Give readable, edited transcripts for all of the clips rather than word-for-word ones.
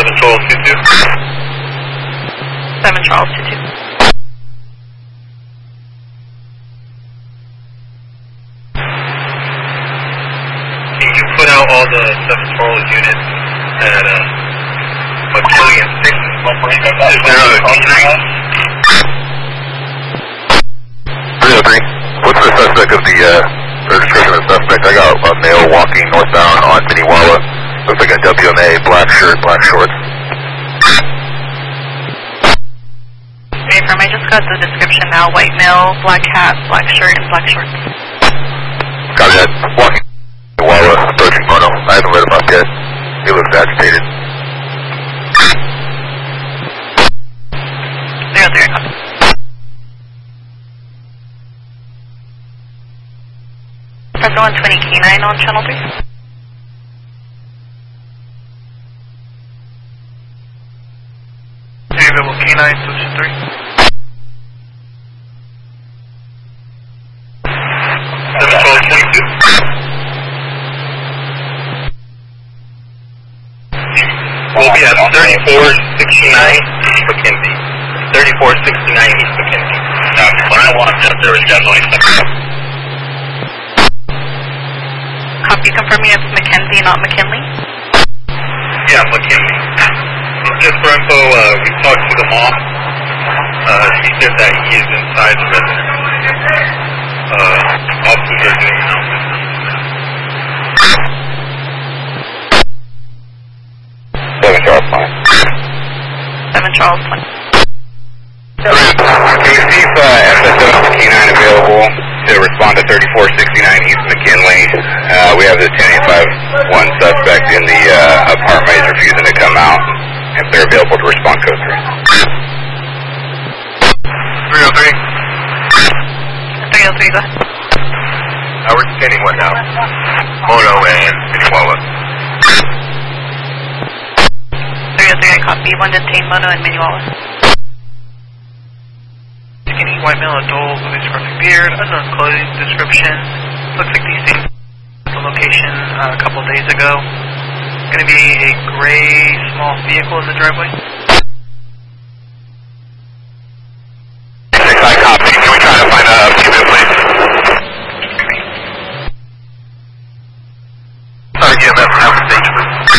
Charles 22. 7 Charles 22. Can you put out all the 7 Charles units at McKinley and 6? Is there a K9? 303. What's the suspect of the, or description of the suspect? I got a male walking northbound on Minnewawa. Looks like a WMA, black shirt, black shorts. Affirm, I just got the description now. White male, black hat, black shirt, and black shorts. Copy that. Walking Minnewawa, approaching Mono. I haven't lit him up yet. He looks agitated. 00. Fresno 120 K9 on channel 3. Available K9, position 3. 7 Charles 22. We'll be at 3469 East McKenzie. 3469 East McKenzie. When I walked up, there was definitely something. Copy, confirming it's McKenzie, not McKinley. Yeah, McKinley. Just for info, we talked to the mom. She said that he is inside the residence. Officers are doing announcements. 7 Charles 5. 7 Charles 20. Can we see if FSO K9 available to respond to 3469 East McKinley? We have the 10851 suspect in the apartment. He's refusing to come out. If they're available to respond, code 3. 303. 303, go ahead. We're standing one now. Mono and Minnewawa. 303, I copy. 1 detained Mono and Minnewawa. Skinny white male adult with a scruffy beard, unknown clothing description. Looks like these things at the location a couple days ago. Going to be a gray small vehicle in the driveway. I copy. Can we try to find a human, please? Sorry, GMF, have a station.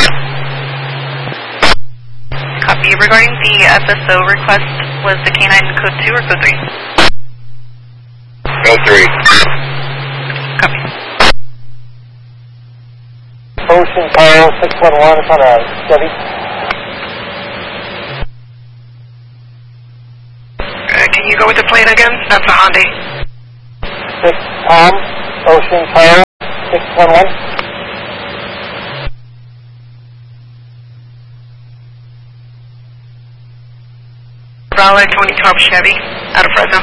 Copy. Regarding the FSO request, was the K9 code 2 or code 3? Code 3. Copy. Ocean Tower 611 is on a Chevy. Can you go with the plate again? That's a Hyundai. 6 Tom, Ocean Tower 611. Raleigh 2012 Chevy out of Fresno.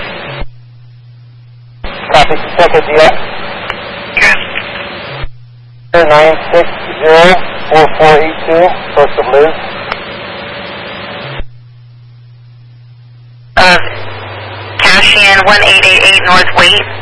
Copy, second DX. Good. 960-4482, first of Liz. Cash in 1888 North Wait.